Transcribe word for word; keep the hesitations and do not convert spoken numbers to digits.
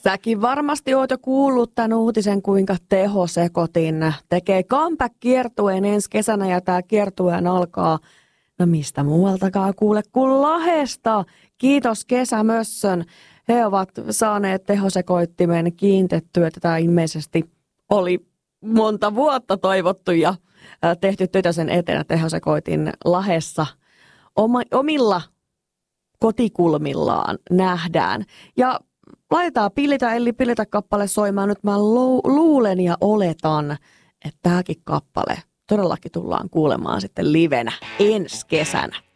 Säkin varmasti oot jo kuullut tämän uutisen, kuinka tehosekotin tekee comeback-kiertueen ensi kesänä ja tämä kiertueen alkaa, no mistä muualtakaan kuule kuin Lahdesta. Kiitos Kesämössön. He ovat saaneet tehosekoittimen kiintettyä. Tätä ilmeisesti oli monta vuotta toivottu ja tehty töitä sen eteen, että tehosekoitin Lahdessa omilla kotikulmillaan nähdään. Ja laitetaan Pillitä Elli Pillitä kappale soimaan. Nyt mä luulen ja oletan, että tämäkin kappale todellakin tullaan kuulemaan sitten livenä ensi kesänä.